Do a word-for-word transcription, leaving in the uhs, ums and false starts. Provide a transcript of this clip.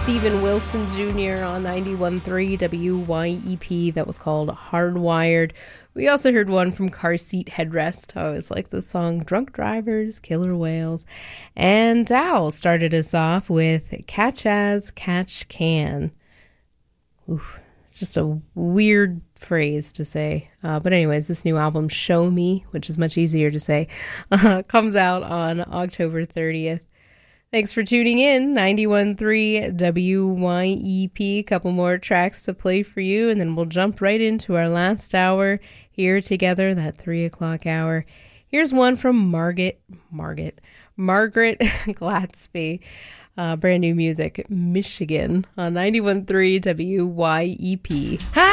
Steven Wilson Junior on ninety-one point three W Y E P. That was called Hardwired. We also heard one from Car Seat Headrest. I always like this song. Drunk Drivers, Killer Whales. And Dow started us off with Catch As Catch Can. Oof, it's just a weird phrase to say. Uh, but anyways, this new album, Show Me, which is much easier to say, uh, comes out on October thirtieth. Thanks for tuning in. ninety-one point three W Y E P. A couple more tracks to play for you, and then we'll jump right into our last hour here together, that three o'clock hour. Here's one from Margaret, Margaret, Margaret Gladsby. Uh, brand new music, Michigan, on ninety-one point three W Y E P.